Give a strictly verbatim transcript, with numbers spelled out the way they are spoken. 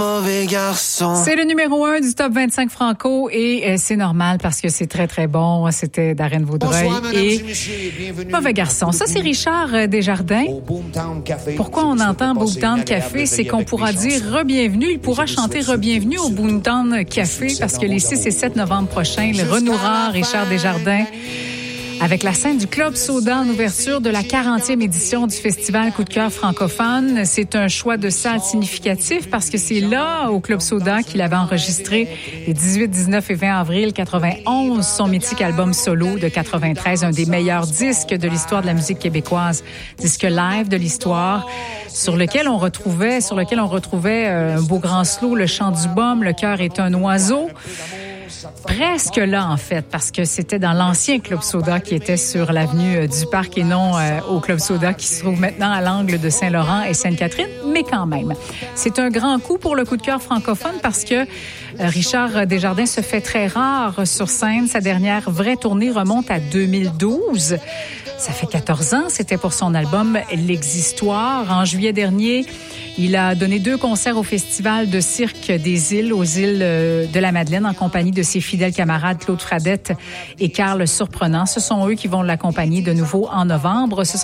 C'est le numéro un du top vingt-cinq franco et euh, c'est normal parce que c'est très, très bon. C'était Darren Vaudreuil Bonsoir, et, et Mauvais garçon. Ça, c'est Richard Desjardins. Pourquoi on entend Boomtown Café? C'est qu'on pourra dire re-bienvenue. Il pourra chanter re-bienvenue au Boomtown Café parce que les six et sept novembre prochains, le renouera Richard Desjardins avec la scène du Club Soda en ouverture de la quarantième édition du Festival Coup de cœur francophone. C'est un choix de salle significatif parce que c'est là, au Club Soda, qu'il avait enregistré les dix-huit, dix-neuf et vingt avril quatre-vingt-onze son mythique album solo de quatre-vingt-treize, un des meilleurs disques de l'histoire de la musique québécoise, disque live de l'histoire, sur lequel on retrouvait, sur lequel on retrouvait un beau grand slow, le chant du baume, le cœur est un oiseau. Presque là, en fait, parce que c'était dans l'ancien Club Soda qui était sur l'avenue du Parc et non euh, au Club Soda qui se trouve maintenant à l'angle de Saint-Laurent et Sainte-Catherine, mais quand même. C'est un grand coup pour le coup de cœur francophone parce que euh, Richard Desjardins se fait très rare sur scène. Sa dernière vraie tournée remonte à deux mille douze. Ça fait quatorze ans, c'était pour son album L'Existoire. En juillet dernier, il a donné deux concerts au Festival de cirque des îles, aux îles de la Madeleine, en compagnie de ses fidèles camarades Claude Fradette et Carl Surprenant. Ce sont eux qui vont l'accompagner de nouveau en novembre. Ce